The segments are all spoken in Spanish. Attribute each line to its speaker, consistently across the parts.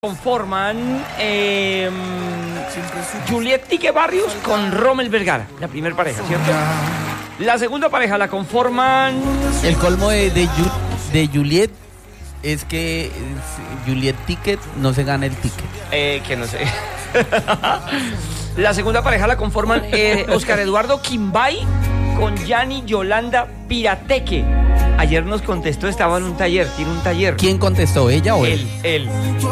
Speaker 1: Conforman Juliet Tique Barrios con Rommel Vergara, la primera pareja, ¿cierto? La segunda pareja la conforman...
Speaker 2: El colmo de Juliet es que Juliet Ticket no se gana el ticket.
Speaker 1: Que no sé. La segunda pareja la conforman Oscar Eduardo Quimbay con Yanni Yolanda Pirateque. Ayer nos contestó, estaba en un taller, tiene un taller.
Speaker 2: ¿Quién contestó, ella o él?
Speaker 1: Él.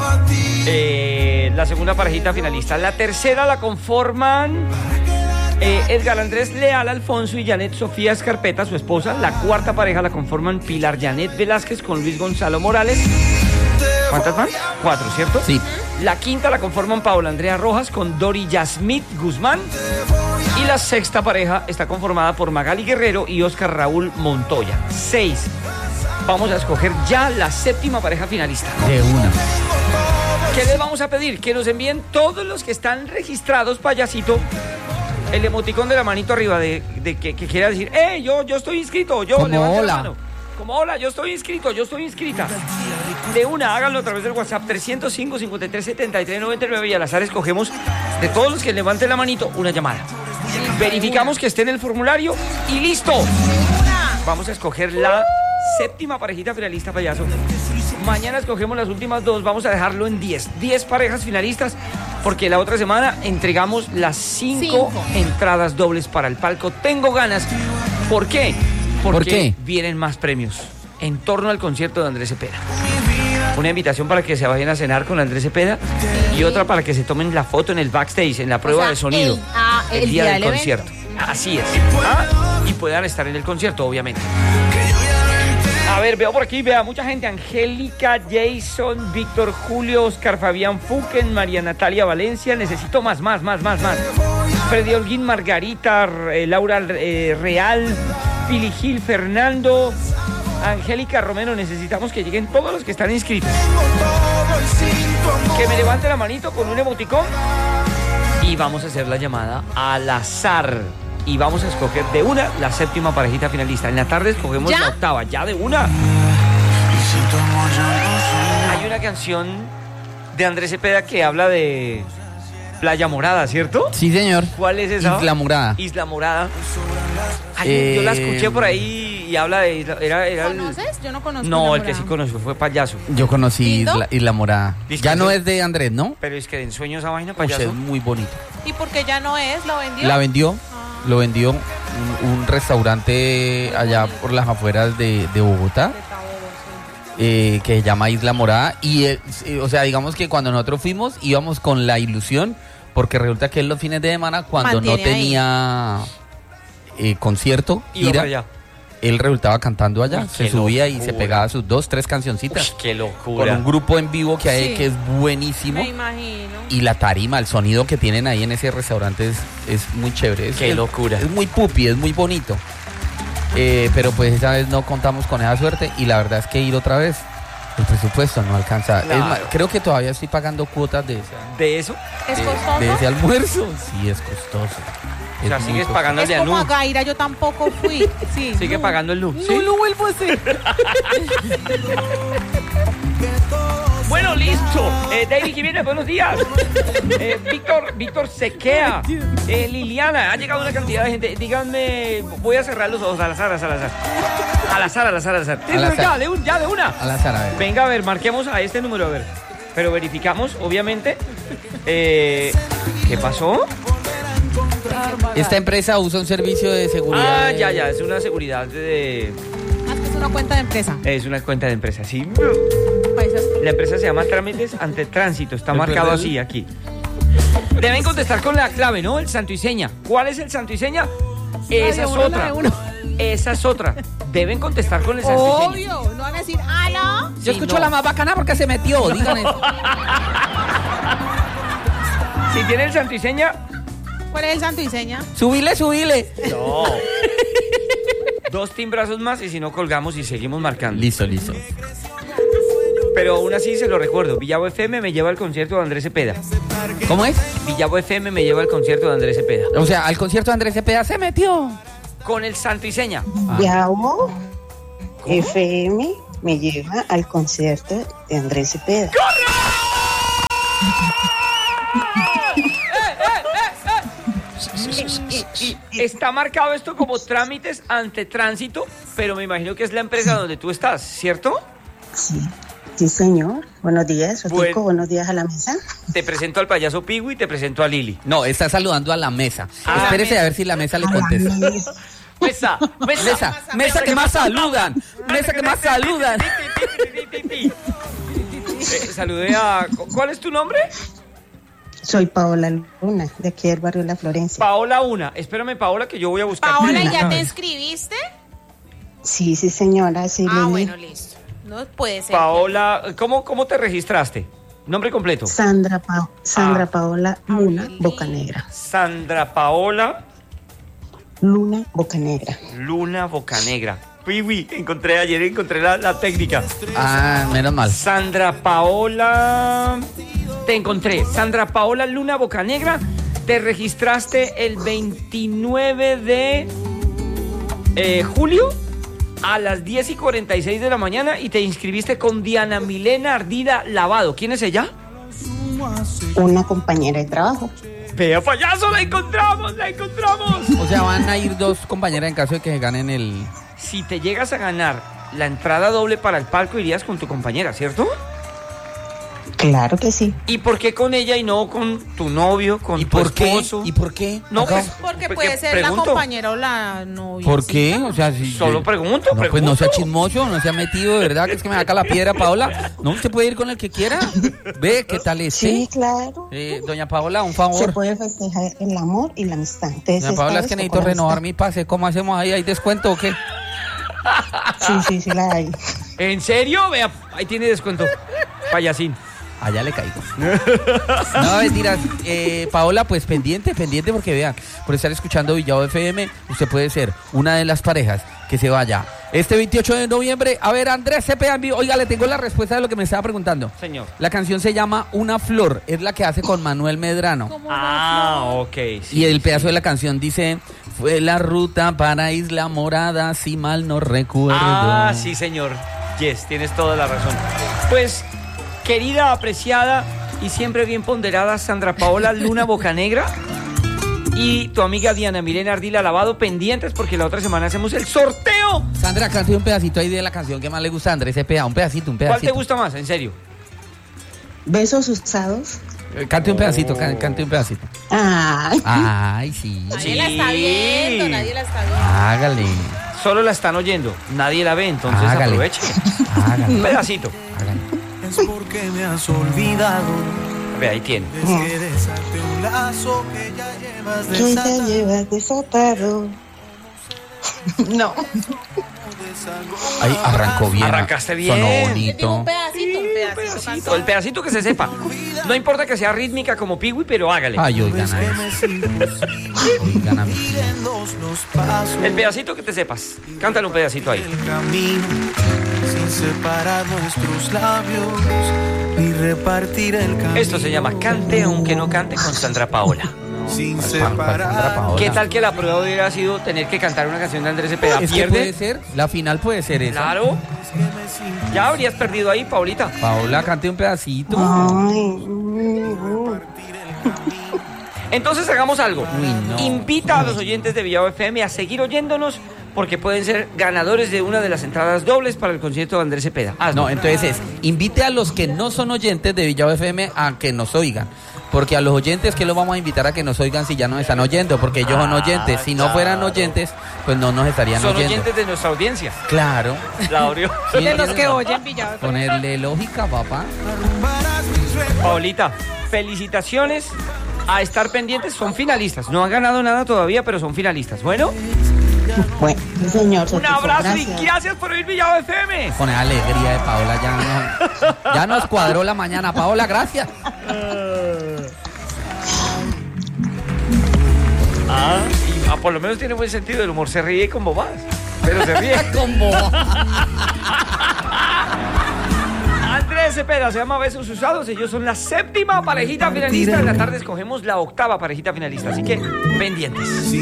Speaker 1: La segunda parejita finalista. La tercera la conforman Edgar Andrés Leal Alfonso y Janet Sofía Escarpeta, su esposa. La cuarta pareja la conforman Pilar Janet Velázquez con Luis Gonzalo Morales. ¿Cuántas van? 4, ¿cierto?
Speaker 2: Sí.
Speaker 1: La quinta la conforman Paola Andrea Rojas con Dori Yasmit Guzmán. Y la sexta pareja está conformada por Magali Guerrero y Oscar Raúl Montoya. 6. Vamos a escoger ya la séptima pareja finalista.
Speaker 2: De una.
Speaker 1: ¿Qué les vamos a pedir? Que nos envíen todos los que están registrados, payasito, el emoticón de la manito arriba de que quiera decir, yo estoy inscrito, yo levante la mano. Como hola, yo estoy inscrito, yo estoy inscrita. De una, háganlo a través del WhatsApp 305-53-73-99 y al azar escogemos de todos los que levanten la manito una llamada. Verificamos que esté en el formulario y ¡listo! Vamos a escoger la séptima parejita finalista, payaso. Mañana escogemos las últimas 2, vamos a dejarlo en 10. 10 parejas finalistas, porque la otra semana entregamos las 5 entradas dobles para el palco. Tengo ganas. ¿Por qué? Porque vienen más premios en torno al concierto de Andrés Cepeda. Una invitación para que se vayan a cenar con Andrés Cepeda y otra para que se tomen la foto en el backstage, en la prueba de sonido, el día del concierto. Así es. Y puedan estar en el concierto, obviamente. A ver, veo por aquí, vea mucha gente. Angélica, Jason, Víctor Julio, Oscar Fabián Fuquen, María Natalia Valencia. Necesito más. Freddy Holguín, Margarita, Laura Real, Pili Gil, Fernando, Angélica Romero. Necesitamos que lleguen todos los que están inscritos. Que me levante la manito con un emoticón y vamos a hacer la llamada al azar. Y vamos a escoger de una la séptima parejita finalista. En la tarde escogemos la octava, ya de una. Hay una canción de Andrés Cepeda que habla de Playa Morada, ¿cierto?
Speaker 2: Sí, señor.
Speaker 1: ¿Cuál es esa?
Speaker 2: Isla Morada.
Speaker 1: Isla Morada. Yo la escuché por ahí y habla de
Speaker 3: ¿Conoces? Yo no conozco.
Speaker 1: No, el que sí conozco fue Payaso.
Speaker 2: Yo conocí Isla Morada. Ya no es de Andrés, ¿no?
Speaker 1: Pero es que de ensueño esa vaina, Payaso.
Speaker 2: Es muy bonito.
Speaker 3: ¿Y por qué ya no es? ¿Lo vendió?
Speaker 2: La vendió. Lo vendió un restaurante allá por las afueras de Bogotá, que se llama Isla Morada. Y o sea, digamos que cuando nosotros fuimos íbamos con la ilusión, porque resulta que él los fines de semana, cuando no tenía concierto, él resultaba cantando allá. Se subía y se pegaba sus 2, 3 cancioncitas.
Speaker 1: Uy, ¡qué locura!
Speaker 2: Con un grupo en vivo que hay que es buenísimo.
Speaker 3: Me imagino.
Speaker 2: Y la tarima, el sonido que tienen ahí en ese restaurante es muy chévere.
Speaker 1: ¡Qué locura!
Speaker 2: Es muy pupi, es muy bonito. Pero pues esa vez no contamos con esa suerte y la verdad es que ir otra vez, el presupuesto no alcanza.
Speaker 1: Claro.
Speaker 2: Es más, creo que todavía estoy pagando cuotas de
Speaker 1: eso.
Speaker 3: ¿Es costoso?
Speaker 2: De ese almuerzo. Sí, es costoso.
Speaker 1: O sea, sigues pagando el de Anú.
Speaker 3: Es como a Gaira, yo tampoco fui. Sí.
Speaker 1: Sigue pagando el Nu. ¿Sí?
Speaker 3: No lo vuelvo a hacer.
Speaker 1: Bueno, listo. David Jiménez, buenos días. Víctor Sequea. Liliana, ha llegado una cantidad de gente. Díganme, voy a cerrar los ojos al azar. Al azar. Ya de una.
Speaker 2: Al azar, a ver.
Speaker 1: Venga, a ver, marquemos a este número, a ver. Pero verificamos, obviamente. ¿Qué pasó?
Speaker 2: Esta empresa usa un servicio de seguridad.
Speaker 1: Ya, es una seguridad de...
Speaker 3: Más que es una cuenta de empresa.
Speaker 1: Es una cuenta de empresa, sí. La empresa se llama Trámites ante Tránsito, está marcado así aquí. Deben contestar con la clave, ¿no? El santo y seña. ¿Cuál es el santo y seña? Esa es otra. Deben contestar con el santo y seña.
Speaker 3: Obvio, no van a decir, ¿aló?
Speaker 2: Yo escucho la más bacana porque se metió, digan eso.
Speaker 1: Si tiene el santo y seña...
Speaker 3: ¿Cuál es el santo y seña?
Speaker 2: Subile.
Speaker 1: No. 2 timbrazos más y si no colgamos y seguimos marcando.
Speaker 2: Listo.
Speaker 1: Pero aún así se lo recuerdo. Villavo FM me lleva al concierto de Andrés Cepeda.
Speaker 2: ¿Cómo es?
Speaker 1: Villavo FM me lleva al concierto de Andrés Cepeda.
Speaker 2: O sea, al concierto de Andrés Cepeda se metió.
Speaker 1: Con el santo y seña.
Speaker 4: Villavo FM me lleva al concierto de Andrés Cepeda.
Speaker 1: Y está marcado esto como trámites ante tránsito, pero me imagino que es la empresa donde tú estás, ¿cierto?
Speaker 4: Sí, sí, señor. Buenos días, Otico. Buenos días a la mesa.
Speaker 1: Te presento al payaso Pigui y te presento a Lili.
Speaker 2: No, está saludando a la mesa. Espérese a ver si la mesa le contesta. Mesa que más saludan. Mesa que más saludan.
Speaker 1: Saludé a... ¿Cuál es tu nombre?
Speaker 4: Soy Paola Luna, de aquí del barrio La Florencia.
Speaker 1: Paola Una. Espérame, Paola, que yo voy a buscar.
Speaker 3: Paola, ¿y ya te inscribiste?
Speaker 4: Sí, señora. Sí, Lili.
Speaker 3: Bueno, listo. No puede ser.
Speaker 1: Paola, ¿cómo te registraste? Nombre completo.
Speaker 4: Sandra Paola Luna Bocanegra.
Speaker 1: Sandra Paola
Speaker 4: Luna Bocanegra.
Speaker 1: Luna Bocanegra. Encontré la técnica.
Speaker 2: Menos mal.
Speaker 1: Sandra Paola... Te encontré. Sandra Paola Luna Bocanegra. Te registraste el 29 de julio a las 10:46 de la mañana y te inscribiste con Diana Milena Ardila Lavado. ¿Quién es ella?
Speaker 4: Una compañera de trabajo.
Speaker 1: ¡Vea, payaso! ¡La encontramos!
Speaker 2: O sea, van a ir dos compañeras en caso de que se ganen el...
Speaker 1: Si te llegas a ganar la entrada doble para el palco, irías con tu compañera, ¿cierto?
Speaker 4: Claro que sí.
Speaker 1: ¿Y por qué con ella y no con tu novio, con tu esposo?
Speaker 2: ¿Y por qué?
Speaker 1: No, pues,
Speaker 3: Porque puede ser la compañera o la novia.
Speaker 2: ¿Por qué? O sea, si
Speaker 1: solo pregunto.
Speaker 2: No, pues no sea chismoso, no sea metido, de verdad, que es que me saca la piedra, Paola. No, usted puede ir con el que quiera. Ve, ¿qué tal es?
Speaker 4: Sí, claro.
Speaker 2: Doña Paola, un favor.
Speaker 4: Se puede festejar el amor y la amistad. Entonces,
Speaker 2: doña Paola, es que necesito renovar mi pase. ¿Cómo hacemos ahí? ¿Hay descuento o qué?
Speaker 4: Sí, la hay.
Speaker 1: ¿En serio? Vea, ahí tiene descuento. Payasín.
Speaker 2: Allá le caigo. No, mentiras. Paola, pues pendiente, porque vean, por estar escuchando Villavo FM, usted puede ser una de las parejas que se vaya este 28 de noviembre. A ver, Andrés Cepeda, oiga, le tengo la respuesta de lo que me estaba preguntando.
Speaker 1: Señor.
Speaker 2: La canción se llama Una Flor, es la que hace con Manuel Medrano.
Speaker 1: Ok.
Speaker 2: Sí, y el pedazo de la canción dice: fue la ruta para Isla Morada, si mal no recuerdo.
Speaker 1: Sí, señor. Yes, tienes toda la razón. Pues, querida, apreciada y siempre bien ponderada Sandra Paola Luna Bocanegra y tu amiga Diana Milena Ardila Lavado, pendientes porque la otra semana hacemos el sorteo.
Speaker 2: Sandra, cante un pedacito ahí de la canción que más le gusta a Andrés Cepeda, un pedacito.
Speaker 1: ¿Cuál te gusta más, en serio?
Speaker 4: Besos usados.
Speaker 2: Cante un pedacito, cante un pedacito. Ay, sí.
Speaker 3: Nadie la está viendo.
Speaker 2: Hágale.
Speaker 1: Solo la están oyendo, nadie la ve, entonces aproveche.
Speaker 2: Hágale.
Speaker 1: Un pedacito.
Speaker 2: Hágale.
Speaker 5: Es porque me has olvidado.
Speaker 1: Ve, ahí tiene.
Speaker 5: Es que desate un lazo que ya llevas desatado.
Speaker 4: No.
Speaker 2: Ahí arrancó bien.
Speaker 1: Arrancaste bien.
Speaker 2: Sonó
Speaker 3: Tiene
Speaker 2: bonito.
Speaker 3: un pedacito.
Speaker 1: El pedacito que se sepa. No importa que sea rítmica como Pigui, pero hágale.
Speaker 2: Ay, oigan a eso. Oigan a mí.
Speaker 1: El pedacito que te sepas. Cántale un pedacito ahí.
Speaker 5: El camino, sin separar nuestros labios y repartir el camino.
Speaker 1: Esto se llama Cante aunque no cante con Sandra Paola.
Speaker 5: Sin
Speaker 2: Sandra
Speaker 5: separar.
Speaker 2: Paola.
Speaker 1: ¿Qué tal que la prueba hubiera sido tener que cantar una canción de Andrés Cepeda?
Speaker 2: Es que puede ser, la final puede ser esa.
Speaker 1: Claro. Ya habrías perdido ahí, Paulita.
Speaker 2: Paola, cante un pedacito.
Speaker 1: Entonces hagamos algo.
Speaker 2: Uy, no.
Speaker 1: Invita a los oyentes de Villavo FM a seguir oyéndonos porque pueden ser ganadores de una de las entradas dobles para el concierto de Andrés Cepeda. Hazlo.
Speaker 2: No, entonces invite a los que no son oyentes de Villavo FM a que nos oigan. Porque a los oyentes, que los vamos a invitar a que nos oigan si ya nos están oyendo? Porque ellos son oyentes. Si no fueran oyentes, pues no nos estarían
Speaker 1: Son
Speaker 2: oyendo.
Speaker 1: oyentes de nuestra audiencia.
Speaker 2: Claro.
Speaker 1: La abrió.
Speaker 2: Sí,
Speaker 3: De los que
Speaker 2: ¿no?
Speaker 3: oyen Villavo.
Speaker 2: Ponerle lógica, papá.
Speaker 1: Paulita, felicitaciones a estar pendientes. Son finalistas. No han ganado nada todavía, pero son finalistas. Bueno,
Speaker 4: Bueno, sí, señor.
Speaker 1: un abrazo y gracias por oír Villavo FM.
Speaker 2: Con esa alegría de Paola ya nos cuadró la mañana. Paola, gracias.
Speaker 1: Y por lo menos tiene buen sentido del humor. Se ríe con bobadas, pero se ríe.
Speaker 2: Como
Speaker 1: Andrés Cepeda se llama Besos Usados. Ellos son la 7ª parejita finalista. En la tarde escogemos la 8ª parejita finalista. Así que pendientes.